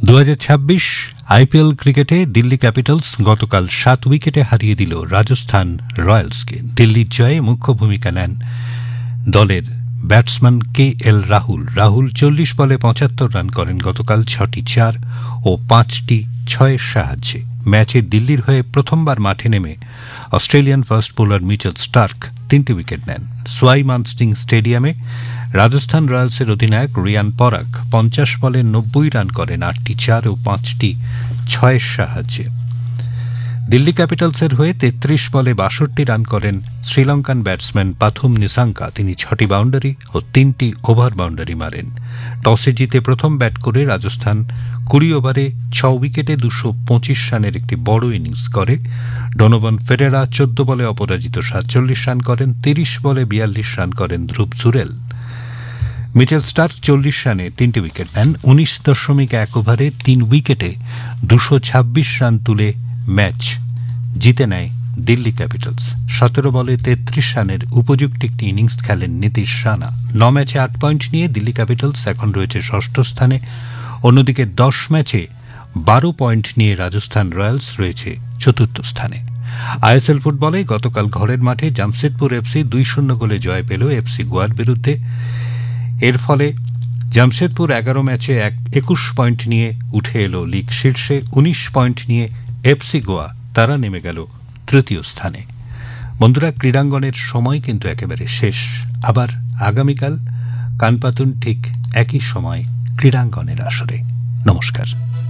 2026 IPL ক্রিকেটে Delhi Capitals গতকাল 7 উইকেটে হারিয়ে দিল রাজস্থান রয়্যালসকে। দিল্লির জয়ে মুখ্য ভূমিকা নেন দলের ব্যাটসম্যান KL রাহুল 40 বলে 75 রান করেন গতকাল 6টি 4 ও 5টি 6-এর সাহায্যে। ম্যাচে দিল্লির হয়ে প্রথমবার মাঠে নেমে Australian fast bowler Mitchell Starc 3টি উইকেট নেন। সোয়াই মানসিং স্টেডিয়ামে রাজস্থান রয়্যালসের অধিনায়ক রিয়ান পরাগ 50 বলে 90 রান করেন 8টি 4 ও 5টি 6-এর সাহায্যে। দিল্লি ক্যাপিটালসের হয়ে 33 বলে 62 রান করেন শ্রীলঙ্কান ব্যাটসম্যান পাথুম নিসাঙ্কা। তিনি 6টি বাউন্ডারি ও 3টি ওভার বাউন্ডারি মারেন। টসে জিতে প্রথম ব্যাট করে রাজস্থান 20 ওভারে 6 উইকেটে 225 রানের একটি বড় ইনিংস করে। ডোনোভান ফেরেরা 14 বলে অপরাজিত 47 রান করেন। 30 বলে 42 রান করেন ধ্রুব জুরেল। মিচেল স্টার্ক 40 রানে 3টি উইকেট নেন। 19.1 ওভারে 3 উইকেটে 226 রান তুলে ম্যাচ জিতে নেয় দিল্লি ক্যাপিটালস। 17 বলে 33 রানের উপযুক্ত একটি ইনিংস খেলেন নীতিশ রানা। 9 ম্যাচে 8 পয়েন্ট নিয়ে দিল্লি ক্যাপিটালস এখন রয়েছে ষষ্ঠ স্থানে। অন্যদিকে 10 ম্যাচে 12 পয়েন্ট নিয়ে রাজস্থান রয়্যালস রয়েছে চতুর্থ স্থানে। আইএসএল ফুটবলে গতকাল ঘরের মাঠে জামশেদপুর এফসি 2-0 গোলে জয় পেল এফসি গোয়ার বিরুদ্ধে। এর ফলে জামশেদপুর 11 ম্যাচে 21 পয়েন্ট নিয়ে উঠে এলো লিগ শীর্ষে। 19 পয়েন্ট নিয়ে এফসি গোয়া তারা নেমে গেল তৃতীয় স্থানে। বন্ধুরা, ক্রীড়াঙ্গনের সময় কিন্তু একেবারে শেষ। আবার আগামীকাল কান পাতুন ঠিক একই সময় ক্রীড়াঙ্গনের আসরে। নমস্কার।